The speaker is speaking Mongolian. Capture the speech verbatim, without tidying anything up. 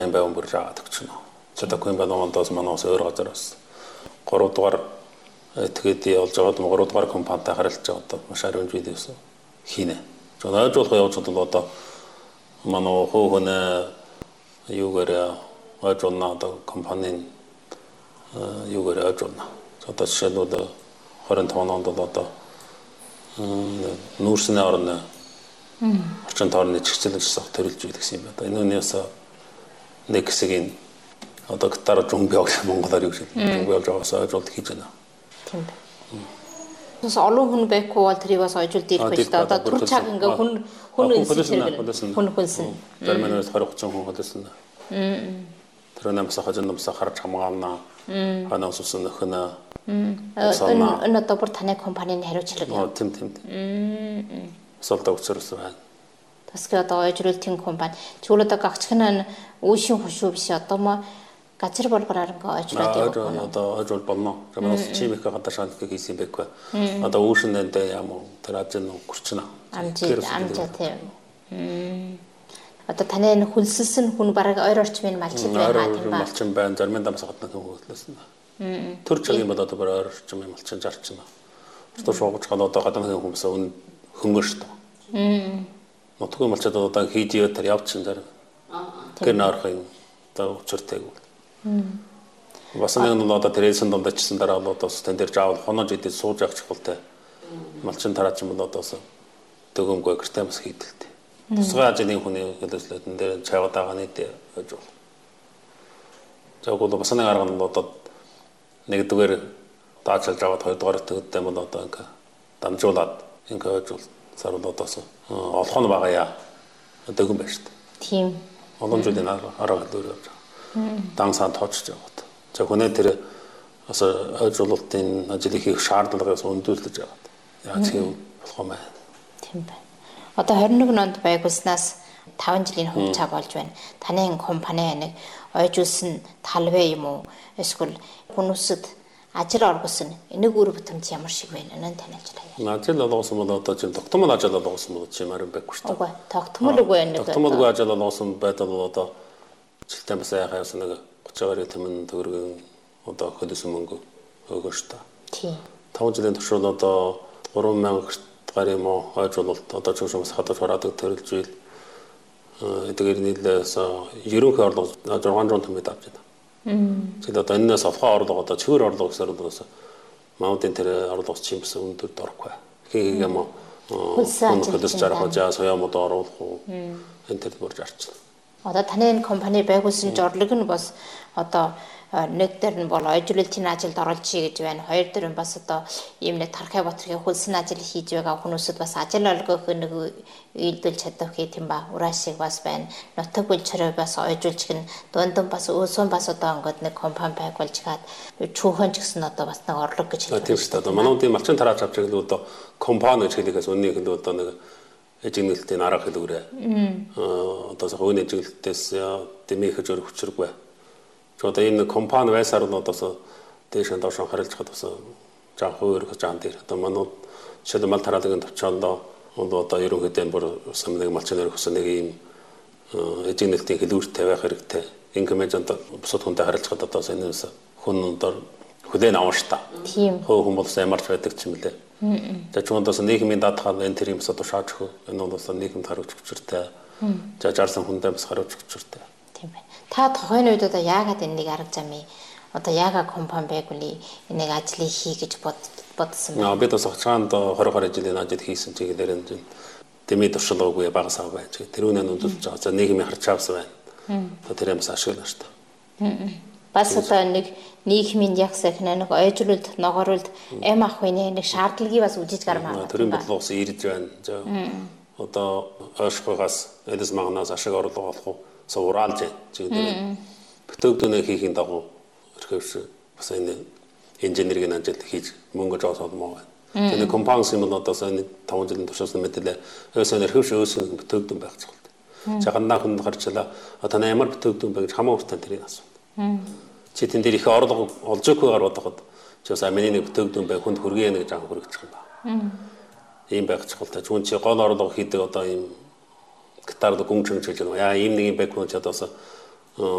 энэ байван бүр жаадаг ч нөө. Чадахгүй байна доос манаас өөр газараас гурав дугаар тэгээд явж байгаад гурав дугаар компанитай харилцаж байгаа одоо маш ариун видеос хийнэ. Жон ойлгох явж байгаа одоо манай хөөхнө юугаар ойлгоно одоо компанийн юугаар ойлгоно. Одоо жишээлбэл хорин тононд одоо нүүрсний орны орчин тойрны чигчлэгч төрүүлж байдаг гэсэн юм байна. Энэ үнээс нэг хэсгийн одоо гитар жумбиог монголоор юу гэж жумбиог жаасаа ойлгуулт хийж байна. Тийм байна. Бас олон хүн байхгүй бол тэрийг бас ойжуулж ирэх байж та одоо түр цаг ингээ хүн хүн үнсэлсэн хүн хүнсэн. Тэрмэнээс харах чинь хүн хөдөлсөн. Тэр нэмс хажин нэмс харж хамгаална. Ханаас усан нөхнө. Энэ одоо бүр таны компанийн хариуцлага юм. Тийм тийм. Мм. Солдог учраас байна. Тэсгээ одоо ойжруулалтын компани. Чүл одоо гагчхна үүшин хушуу биш одоо ма газар болбороор ингээ ойжруулаад явах. Одоо ойжуул болно. Тэрнээс чимик гадаашаалт хийсэн байхгүй. Одоо үүшинд яам тэр ажин гүрчнэ. Амжид амжаа тийм. Мм. Одоо таны энэ хүнсэлсэн хүн бараг ойр орчмын малчин байна тийм ба. Малчин байна. Зармын дамс гадна хүн хөдлөсөн. Төр чагийн бол одоо бүр ойр орчмын малчин зарчна. Одоо шуугч гал одоо гадна хүмүүс хөнгөн шүү дээ. Нутгүй малчаад одоо хийж яваад тэр явчихсан зарим. Тэр наархын одоо учиртэйг. Бас нэг нь одоо тэрээсэн дундачсан дараа бол одоо тэн дээр жаавал хонож идэж сууж явах чухалтай. Малчин тараач юм бол одоос дөгөмгөө гэртээ бас хийдэлтэй. Тусгай ажлын хүний хэлэлцлээд энэ дээр чаваад байгаа нийт гэж бол. Жагуул бас нэг арга нь одоо нэгдүгээр даачилж аваад хоёрдугаар төгөдтэй бол одоо ингээ дамжуулаад ингээ ажил сарууд одоос олох нь байгаа яа. Дөгөн байна шүү дээ. Тийм. Олон жилийн арга арга дээр явж байгаа. Дан санд тоочж байгаа. За хүнээ тэр бас ажлуулалтын ажил хийх шаардлагаас өндүүлж байгаа. Яаж хийв болох юм бэ? Тийм байна. Одоо двадцать один онд байгуулснаас таван жилийн хугацаа болж байна. Таны компани нэг ойжуулсан талбай юм уу? Эсвэл хүмүүсэд ажил оргосон энийг үр бүтэмж ямар шиг байна? Энэ танилж байна. Ажил олгосон бол одоо чинь тогтмол ажил олгосон бол чимээр байхгүй шүү дээ. Үгүй тогтмолгүй байна. Тогтмолгүй ажил олгосон байдал бол одоо жилдээ бас яхаас нэг гуйж тэмэн төгрөгийн одоо хөдөлсөн мөнгө өгөө шүү дээ. Тийм. таван жилийн туршид одоо гурван мянга гар юм уу ойжуулалт одоо ч хүмүүс хадаж хараадаг төрөлж ийл эдгээр нийлээс ерөнхий орлого зургаан томьёод авч байна. Тэгэд одоо энэс авах орлого одоо чигээр орлого гэсээр бол маунтын тэр орлогоос чимс өндөр дөрөхгүй. Хийг юм уу хөдөлж жарах жаа соёо мод оруулах уу энэ төр бүр жарч. Одоо таны энэ компани байгуулсан жорлог нь бас одоо нэг дээр нь бол ойжруулалтын ажилд оролцъё гэж байна. Хоёр дээр нь бас одоо ийм нэг тархай ботрхийн хөлсөн ажил хийж байгаа хүмүүсд бас ажил олгох нэг үйлдэл чадах гэх юм ба. Ураашиг бас байна. Нутаг бүлчрээ бас ойжуулж гин дундан бас өөсөн бас одоо ингээд нэг компани байгуулж гад чүүхэн ч гэсэн одоо бас нэг орлого гэж хэлдэг. Тийм шүү дээ. Одоо манай үеийн малчин тараач авч байгаа одоо компани гэж хэлэхээс үннийг л одоо нэг эжигнэлтийн арга хэлгүүрээ. Аа одоо хөөний эжиглэлтээс дэмэхэж өрөх хүчрэггүй. Одоо энэ компани байсаар нь одоос дээш нь доошоо харилж хад бас жаа хоёр гэж жаан дээр одоо манай жишээл мал тараалагын төвчөндөө одоо ерөнхийдөө бүр самныг малчин өрөх гэсэн нэг ийм эжигнэлтийн хэлүүртэй байх хэрэгтэй. Инкемэж одоо бусад хүнтэй харилж хад одоос энэс хүн одоо хүлээн авах ш та. Тийм. Хөө хүн болсоо ямарч байдаг ч юм лээ. За ч одоос нийгмийн даатгал энэ тэр юмс одоо шааж хөө энэ бол нийгэмд харуулж хүчртэй. За жарсан хүндээ бас харуулж хүчртэй. Тийм байна. Та тохойн үед одоо яагаад энэ нэг арга замыг одоо яагаад компани байгуулъя энийг ажлыг хий гэж бодсон бэ? Аа бид бас хацаанд двадцать гаруй жилийн ажил хийсэн чигээр энэ дэмий туршлагагүй багас ав байж. Тэрүүнээ нүдүүлж байгаа. За нийгмийн харж авсан байна. Тэр юмс ашиглана шүү дээ. Бас одоо нэг нийгмийн ягс их нэг ойжруулалт, ногоруулалт, эм ах хүний нэг шаардлагыг бас үжиж гармаа. Тэрийн бодлогоос ирж байна. За одоо ойшхоогоос эдс магнаас ашиг орлого олох сууралж чигээр бүтөөдөнөө хийхин дагуу өрхөвс бас энэ инженерийн ажил хийж мөнгө жоосоод моо байна. Тэгээ компанис юм бол одоо энэ таван жилийн туршаас мэдээлээ өсөө өрхөвс өсөө бүтөөдөн байх цогт. Жаганнаа хүн гарчлаа одоо ямар бүтөөдөн бэ гэж хамаагүй тань тэрийг асуув. Чи тэн дээр их орлого олж өгөхөөр бодоход чи бас амины нэг бүтөөдөн бай хүнд хүргэе нэг жаа хүргэж байгаа юм ба. Ийм байх цогт. Чүн чи гол орлого хийдэг одоо ийм гитард гүн чөмж гэж байна. Яа ийм нэг юм байх хүн ч одоос